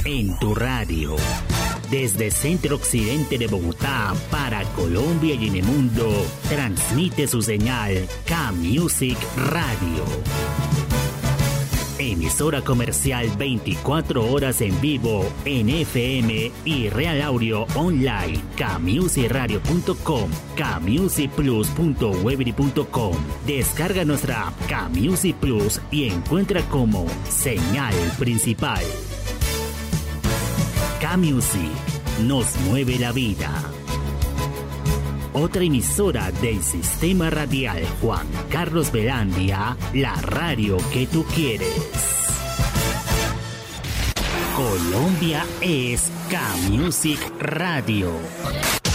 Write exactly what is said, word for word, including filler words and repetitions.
en tu radio. Desde Centro Occidente de Bogotá para Colombia y en el mundo, transmite su señal K-Music Radio. Emisora comercial veinticuatro horas en vivo en F M y Real Audio Online, k music radio punto com, k music plus punto weebly punto com. Descarga nuestra app K-Music Plus y encuentra como señal principal. K-Music nos mueve la vida. Otra emisora del Sistema Radial Juan Carlos Velandia, la radio que tú quieres. Colombia es K-Music Radio.